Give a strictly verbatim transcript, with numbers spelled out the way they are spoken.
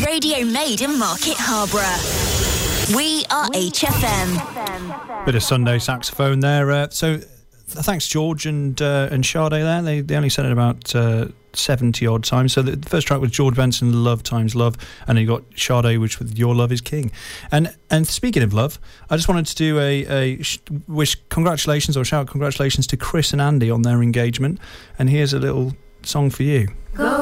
Radio made in Market Harborough. We are H F M. Bit of Sunday saxophone there. Uh, so thanks, George and uh, and Sade there. They they only said it about uh, seventy odd times. So the first track was George Benson, Love Times Love, and then you got Sade, which with Your Love Is King. And and speaking of love, I just wanted to do a, a sh- wish congratulations or shout congratulations to Chris and Andy on their engagement. And here's a little song for you. Go